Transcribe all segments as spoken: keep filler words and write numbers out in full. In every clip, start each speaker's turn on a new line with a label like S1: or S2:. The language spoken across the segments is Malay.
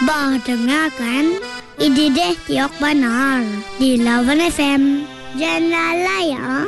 S1: Bah dengarkan Ini deh Tiok Banar di Lawan F M. Jangan layan.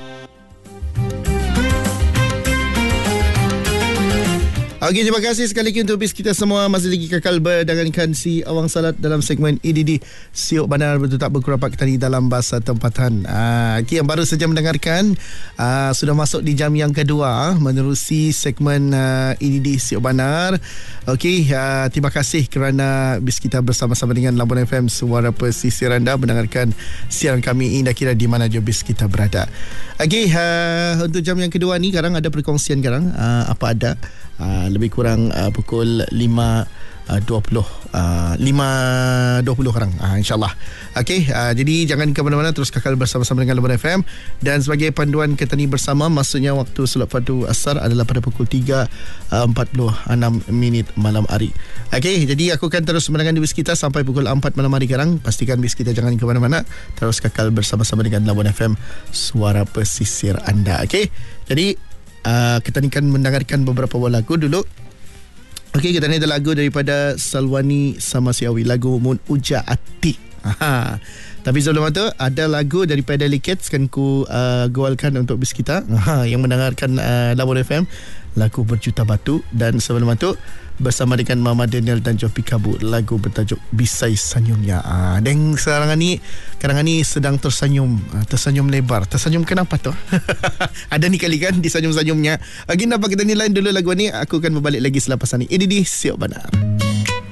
S2: Okey, terima kasih sekali lagi untuk bis kita semua. Masih lagi kekal berdengarkan si Awang Salat dalam segmen E D D Siok Banar Betul Tak Berkurapak Tadi dalam bahasa tempatan. uh, Okey, yang baru saja mendengarkan uh, sudah masuk di jam yang kedua menerusi segmen uh, E D D Siok Banar. Okey, uh, terima kasih kerana bis kita bersama-sama dengan Labuan F M Suara Pesisir anda mendengarkan siaran kami indah kira di mana je bis kita berada. Okey, uh, untuk jam yang kedua ni sekarang ada perkongsian sekarang uh, apa ada Uh, lebih kurang uh, pukul lima dua puluh uh, lima dua puluh orang uh, InsyaAllah. Okey, uh, jadi jangan ke mana-mana, terus kekal bersama-sama dengan Labuan F M. Dan sebagai panduan Ketani Bersama, maksudnya waktu solat fardu asar adalah pada pukul tiga empat puluh enam minit malam hari. Okey, jadi aku akan terus mendengarkan bis kita sampai pukul empat malam hari sekarang. Pastikan bis kita jangan ke mana-mana, terus kekal bersama-sama dengan Labuan F M Suara Pesisir anda. Okey, jadi Uh, kita ni kan mendengarkan beberapa buah lagu dulu. Okey, kita ni ada lagu daripada Salwani Samasiawi, lagu Mun Uja Ati. Aha. Tapi sebelum itu ada lagu daripada Likets kan ku uh, gawalkan untuk bis kita. Aha, yang mendengarkan uh, Labuan F M, lagu Berjuta Batu. Dan sebelum itu bersama dengan Mama Daniel dan Jopi Kabu, lagu bertajuk Bisai Senyumnya. Ah, dan sekarang ni kadang ni sedang tersenyum, tersenyum lebar. Tersenyum kenapa tu? Ada ni kali kan disenyum-senyumnya. Lagi nampak kita ni lain dulu lagu ni. Aku akan berbalik lagi selepas ni. E D D Siok Banar.